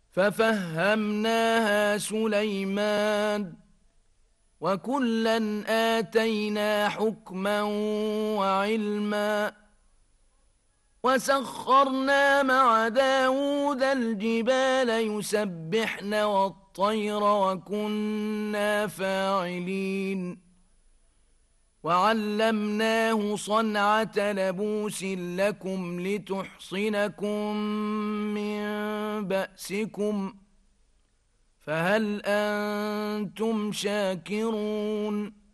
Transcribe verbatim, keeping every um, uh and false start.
ففهمناها سليمان وكلا آتينا حكما وعلما وسخرنا مع داود الجبال يسبحن والطير وكنا فاعلين وعلمناه صنعة لبوس لكم لتحصنكم من بأسكم فهل أنتم شاكرون